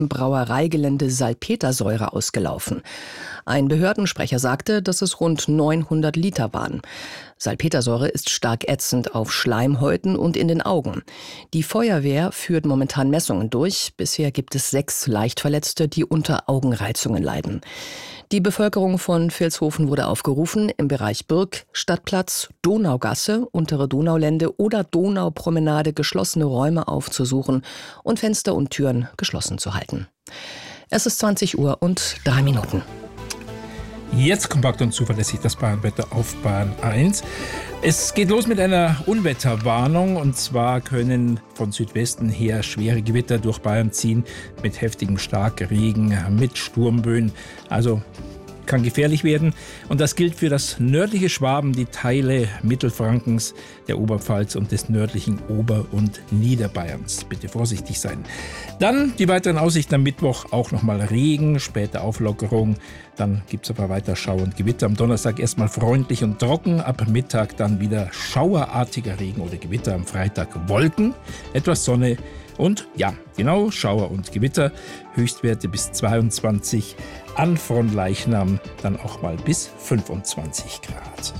Brauereigelände Salpetersäure ausgelaufen. Ein Behördensprecher sagte, dass es rund 900 Liter waren. Salpetersäure ist stark ätzend auf Schleimhäuten und in den Augen. Die Feuerwehr führt momentan Messungen durch. Bisher gibt es 6 Leichtverletzte, die unter Augenreizungen leiden. Die Bevölkerung von Vilshofen wurde aufgerufen, im Bereich Birk, Stadtplatz, Donaugasse, Untere Donaulände oder Donaupromenade geschlossene Räume aufzusuchen und Fenster und Türen geschlossen zu halten. Es ist 20:03. Jetzt kompakt und zuverlässig das Bayernwetter auf Bayern 1. Es geht los mit einer Unwetterwarnung, und zwar können von Südwesten her schwere Gewitter durch Bayern ziehen mit heftigem Starkregen, mit Sturmböen. Also kann gefährlich werden, und das gilt für das nördliche Schwaben, die Teile Mittelfrankens, der Oberpfalz und des nördlichen Ober- und Niederbayerns. Bitte vorsichtig sein. Dann die weiteren Aussichten am Mittwoch, auch nochmal Regen, späte Auflockerung, dann gibt es aber weiter Schauer und Gewitter. Am Donnerstag erstmal freundlich und trocken, ab Mittag dann wieder schauerartiger Regen oder Gewitter, am Freitag Wolken, etwas Sonne. Und ja, genau, Schauer und Gewitter, Höchstwerte bis 22, an Fronleichnam dann auch mal bis 25 Grad.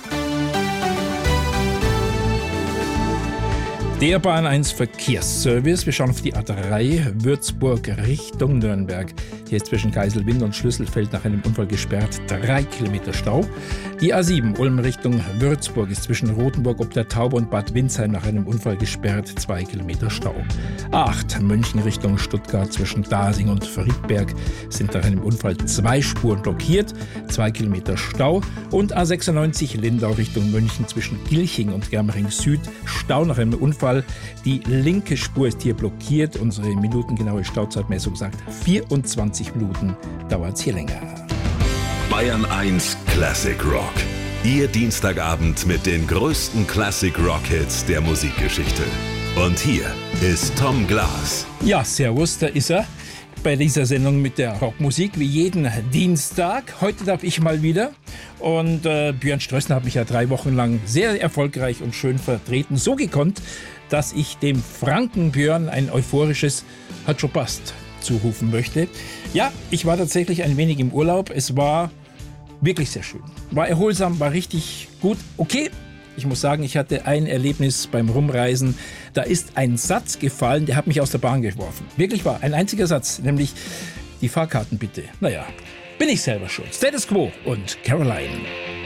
Der Bayern 1 Verkehrsservice. Wir schauen auf die A3 Würzburg Richtung Nürnberg. Hier ist zwischen Geiselwind und Schlüsselfeld nach einem Unfall gesperrt 3 Kilometer Stau. Die A7 Ulm Richtung Würzburg ist zwischen Rothenburg ob der Taube und Bad Windsheim nach einem Unfall gesperrt 2 Kilometer Stau. A8 München Richtung Stuttgart zwischen Dasing und Friedberg sind nach einem Unfall 2 Spuren blockiert, 2 Kilometer Stau. Und A96 Lindau Richtung München zwischen Gilching und Germering Süd Stau nach einem Unfall. Die linke Spur ist hier blockiert. Unsere minutengenaue Stauzeitmessung sagt, 24 Minuten dauert es hier länger. Bayern 1 Classic Rock. Ihr Dienstagabend mit den größten Classic Rock-Hits der Musikgeschichte. Und hier ist Tom Glas. Ja, servus, da ist er. Bei dieser Sendung mit der Rockmusik, wie jeden Dienstag. Heute darf ich mal wieder. Und Björn Strössner hat mich ja 3 Wochen lang sehr erfolgreich und schön vertreten. So gekonnt, dass ich dem Franken Björn ein euphorisches "Hat schon passt" zurufen möchte. Ja, ich war tatsächlich ein wenig im Urlaub. Es war wirklich sehr schön. War erholsam, war richtig gut. Okay, ich muss sagen, ich hatte ein Erlebnis beim Rumreisen. Da ist ein Satz gefallen, der hat mich aus der Bahn geworfen. Wirklich wahr, ein einziger Satz, nämlich "Die Fahrkarten bitte". Naja, bin ich selber schuld. Status Quo und Caroline.